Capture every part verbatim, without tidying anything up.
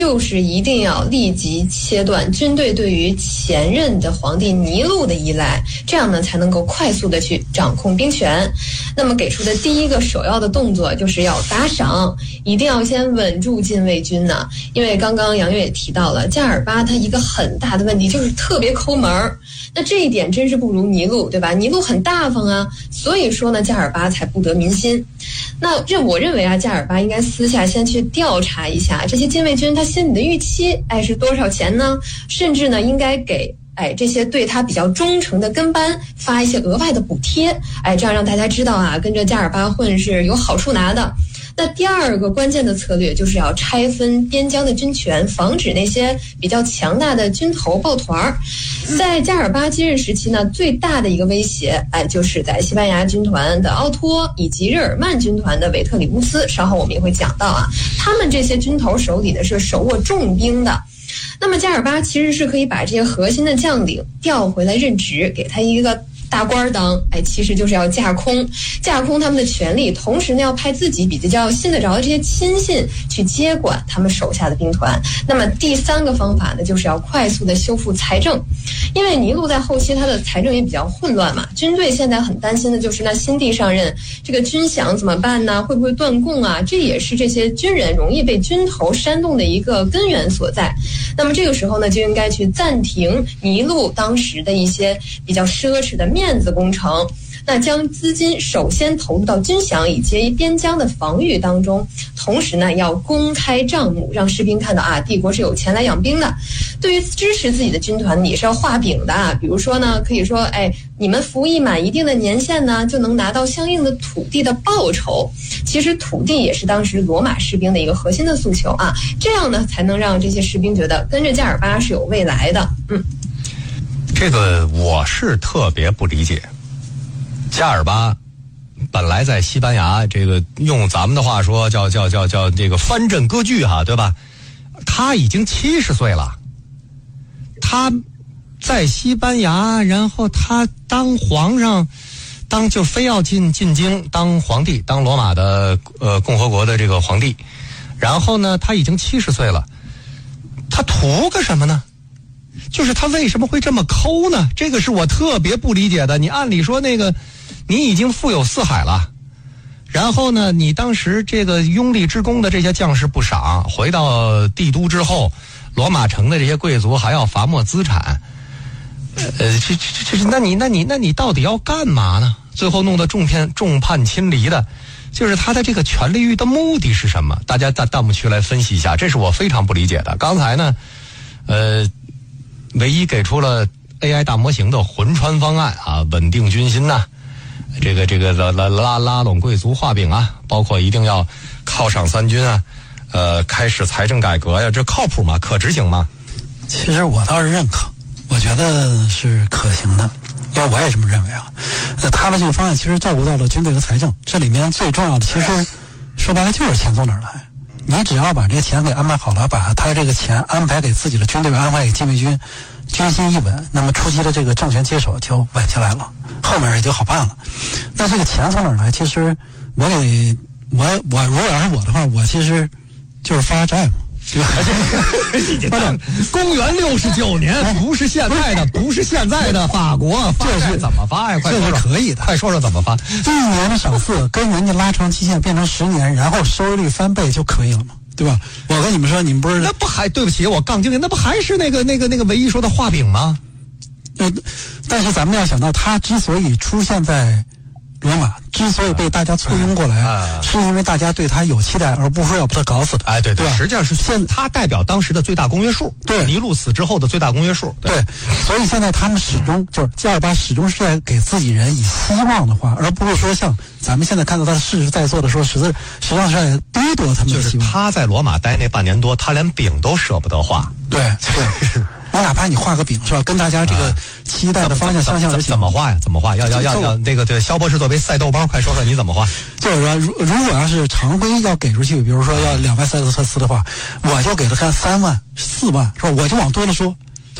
就是一定要立即切断军队对于前任的皇帝尼禄的依赖，这样呢才能够快速的去掌控兵权。那么给出的第一个首要的动作就是要打赏，一定要先稳住禁卫军呢。因为刚刚杨越也提到了，加尔巴他一个很大的问题就是特别抠门儿，那这一点真是不如尼禄，对吧？尼禄很大方啊，所以说呢加尔巴才不得民心。那这我认为啊，加尔巴应该私下先去调查一下这些禁卫军他心里的预期，哎是多少钱呢？甚至呢应该给哎这些对他比较忠诚的跟班发一些额外的补贴，哎这样让大家知道啊，跟着加尔巴混是有好处拿的。那第二个关键的策略就是要拆分边疆的军权，防止那些比较强大的军头抱团。在加尔巴继任时期呢，最大的一个威胁，哎，就是在西班牙军团的奥托以及日耳曼军团的维特里乌斯，稍后我们也会讲到啊，他们这些军头手里呢是手握重兵的。那么加尔巴其实是可以把这些核心的将领调回来任职，给他一个大官当，哎，其实就是要架空架空他们的权力，同时呢要派自己比较信得着的这些亲信去接管他们手下的兵团。那么第三个方法呢，就是要快速的修复财政，因为尼禄在后期他的财政也比较混乱嘛，军队现在很担心的就是那新帝上任，这个军饷怎么办呢？会不会断供啊？这也是这些军人容易被军头煽动的一个根源所在。那么这个时候呢，就应该去暂停尼禄当时的一些比较奢侈的面子工程，那将资金首先投入到军饷以及边疆的防御当中，同时呢要公开账目，让士兵看到啊，帝国是有钱来养兵的。对于支持自己的军团，你是要画饼的啊，比如说呢，可以说，哎，你们服役满一定的年限呢，就能拿到相应的土地的报酬。其实土地也是当时罗马士兵的一个核心的诉求啊，这样呢才能让这些士兵觉得跟着加尔巴是有未来的。嗯。 这个我是特别不理解，加尔巴本来在西班牙，这个用咱们的话说叫叫叫叫这个藩镇割据哈，对吧？他已经七十岁了，他在西班牙，然后他当皇上，当就非要进进京当皇帝，当罗马的呃共和国的这个皇帝，然后呢，他已经七十岁了，他图个什么呢？就是他为什么会这么抠呢？这个是我特别不理解的。你按理说那个你已经富有四海了，然后呢你当时这个拥立之功的这些将士不赏，回到帝都之后，罗马城的这些贵族还要罚没资产，呃这这这那你那你那你到底要干嘛呢？最后弄得众叛众叛亲离的，就是他的这个权力欲的目的是什么？大家在弹幕区来分析一下，这是我非常不理解的。刚才呢呃唯一给出了 A I 大模型的魂穿方案啊，稳定军心呐、啊，这个这个拉拉拉拉拢贵族画饼啊，包括一定要犒赏三军啊，呃，开始财政改革呀，这靠谱吗？可执行吗？ 其实我倒是认可，我觉得是可行的，因为我也这么认为啊。那他的这个方案其实照顾到了军队的财政，这里面最重要的其实说白了就是钱从哪儿来。你只要把这个钱给安排好了，把他这个钱安排给自己的军队，安排给禁卫军，军心一稳，那么初期的这个政权接手就稳下来了，后面也就好办了。那这个钱从哪儿来？其实我给我我如果要是我的话，我其实就是发债嘛。 公元六十九年，不是现在的，不是现在的法国，这是怎么发呀？快说说， 这是可以的， 快说说怎么发？ 一年的赏赐跟人家拉长期限变成十年，然后收益率翻倍就可以了嘛，对吧？我跟你们说，你们不是那不还对不起我杠精，那不还是那个那个那个唯一说的画饼吗？ 呃，但是咱们要想到，他之所以出现在罗马，之所以被大家簇拥过来，啊、是因为大家对他有期待，而不是说要把他搞死的。 哎，对对, 对， 实际上是现他代表当时的最大公约数， 对尼禄死之后的最大公约数。 对，对所以现在他们始终就是加尔巴始终是在给自己人以希望的话，而不是说像咱们现在看到他世实在做的说，实质实际上是在剥夺他们的希望。 就是他在罗马待那半年多，他连饼都舍不得画。 对对。我哪怕你画个饼是吧，跟大家这个期待的方向相向而行。 怎么画呀？怎么画？要要要要那个对，肖博士作为赛豆包，快说说你怎么画？ 就是说，如如果要是常规要给出去，比如说要两万塞德特斯的话，我就给他看三万、四万，是吧？我就往多了说，对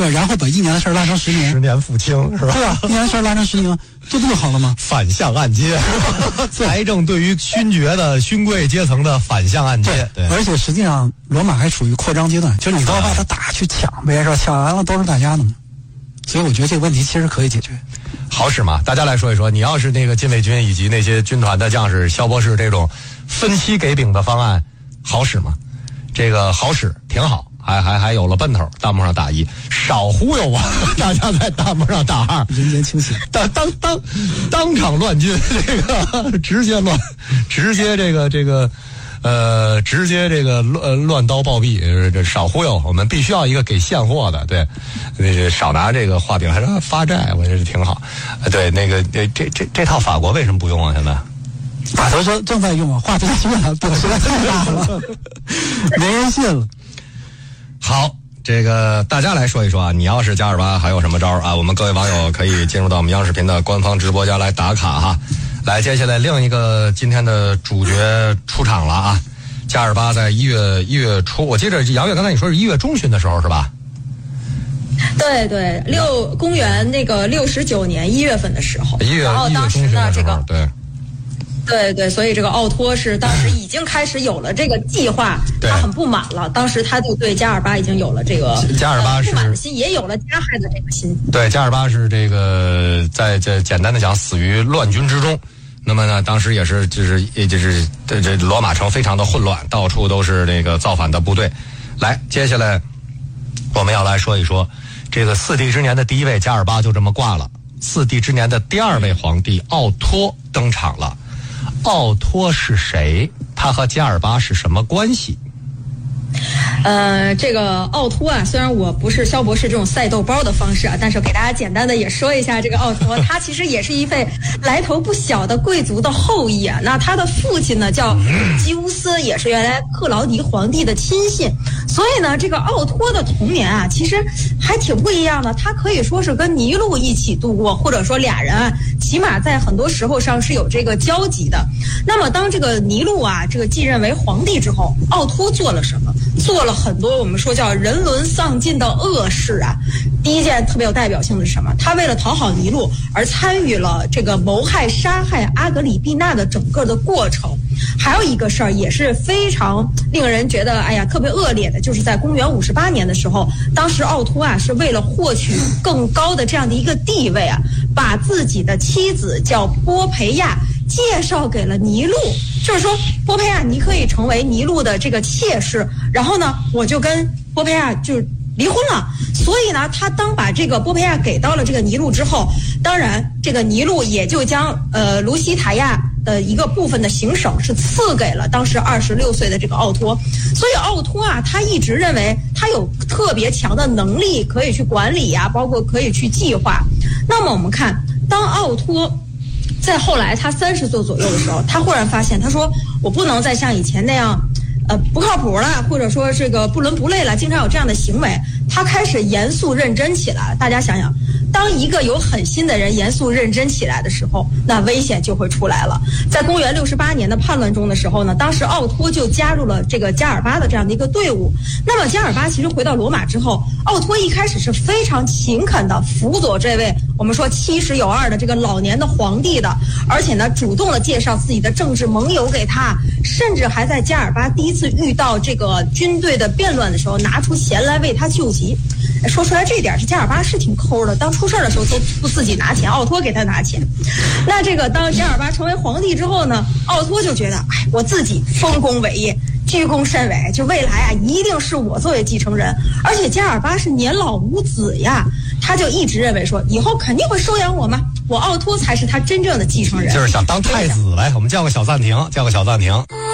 对，然后把一年的事儿拉成十年， 十年付清是吧？ 对啊，一年的事儿拉成十年，这不就好了吗？ 反向按揭，财政对于勋爵的勋贵阶层的反向按揭。 对，而且实际上罗马还处于扩张阶段，就是你都要把它打去抢呗，是吧？抢完了都是大家的嘛。所以我觉得这个问题其实可以解决。 好使吗？大家来说一说，你要是那个禁卫军以及那些军团的将士，萧博士这种分期给饼的方案好使吗？这个好使，挺好，还还还有了奔头。弹幕上打一，少忽悠啊！大家在弹幕上打二， 人间清醒， 当当当当场乱军，这个直接乱，直接这个这个。呃，直接这个乱乱刀暴毙，这少忽悠，我们必须要一个给现货的，对，那个少拿这个画饼，还是发债，我觉得挺好。对，那个这这这这套法国为什么不用啊？现在法国说正在用啊，画饼实在饼实在太大了，没人信了。 好，这个大家来说一说啊，你要是加尔巴还有什么招啊？我们各位网友可以进入到我们央视频的官方直播间来打卡哈。来，接下来另一个今天的主角出场了啊！加尔巴在一月一月初，我记得杨月刚才你说是一月中旬的时候是吧？ 对对，六公元那个六十九年一月份的时候， 一月然后当时呢这个对。 对对，所以这个奥托是当时已经开始有了这个计划，他很不满了。当时他就对加尔巴已经有了这个加尔巴是、呃、 不满的心，也有了加害的这个心。 对，加尔巴是这个在这简单的讲死于乱军之中。那么呢，当时也是就是也就是这这罗马城非常的混乱，到处都是那个造反的部队。来，接下来我们要来说一说这个四帝之年的第一位加尔巴就这么挂了，四帝之年的第二位皇帝奥托登场了。奥托是谁？他和加尔巴是什么关系？ 呃，这个奥托啊，虽然我不是萧博士这种赛豆包的方式啊，但是给大家简单的也说一下这个奥托，他其实也是一位来头不小的贵族的后裔啊。那他的父亲呢叫基乌斯，也是原来克劳迪皇帝的亲信。所以呢，这个奥托的童年啊，其实还挺不一样的。他可以说是跟尼禄一起度过，或者说俩人啊，起码在很多时候上是有这个交集的。那么当这个尼禄啊，这个继任为皇帝之后，奥托做了什么？做了很多我们说叫人伦丧尽的恶事啊。第一件特别有代表性的是什么？他为了讨好尼禄而参与了这个谋害杀害阿格里毕娜的整个的过程。还有一个事儿也是非常令人觉得哎呀特别恶劣的，就是在公元五十八年的时候，当时奥托啊是为了获取更高的这样的一个地位啊，把自己的妻子叫波培亚介绍给了尼禄，就是说波培亚你可以成为尼禄的这个妾室，然后呢我就跟波培亚就离婚了。所以呢他当把这个波培亚给到了这个尼禄之后，当然这个尼禄也就将呃卢西塔亚的一个部分的行省是赐给了当时二十六岁的这个奥托。所以奥托啊他一直认为他有特别强的能力可以去管理呀、啊，包括可以去计划。那么我们看当奥托在后来他三十岁左右的时候，他忽然发现他说我不能再像以前那样呃不靠谱了，或者说这个不伦不类了，经常有这样的行为。他开始严肃认真起来。大家想想，当一个有狠心的人严肃认真起来的时候，那危险就会出来了。在公元六十八年的叛乱中的时候呢，当时奥托就加入了这个加尔巴的这样的一个队伍。那么加尔巴其实回到罗马之后，奥托一开始是非常勤恳的辅佐这位我们说七十有二的这个老年的皇帝的，而且呢主动的介绍自己的政治盟友给他，甚至还在加尔巴第一次遇到这个军队的变乱的时候拿出钱来为他救急。说出来这一点，这加尔巴是挺抠的，当出事的时候都不自己拿钱，奥托给他拿钱。那这个当加尔巴成为皇帝之后呢，奥托就觉得哎，我自己丰功伟业，居功甚伟，就未来啊一定是我作为继承人。而且加尔巴是年老无子呀，他就一直认为说以后肯定会收养我嘛，我奥托才是他真正的继承人， 就是想当太子。来，我们叫个小暂停，叫个小暂停。